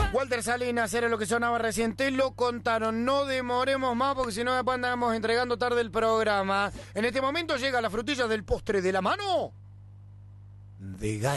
Walter Salinas era lo que sonaba recién, te lo contaron, no demoremos más porque si no después andamos entregando tarde el programa. En este momento llega la frutilla del postre de la mano de Gary.